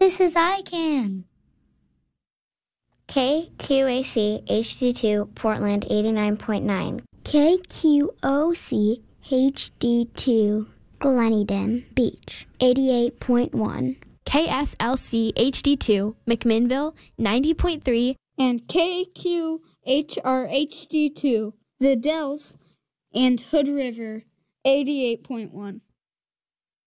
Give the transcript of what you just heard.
This is ICANN. KQAC HD2 Portland 89.9. KQOC HD2 Gleneden Beach 88.1. KSLC HD2 McMinnville 90.3. And KQHR HD2 The Dells and Hood River 88.1.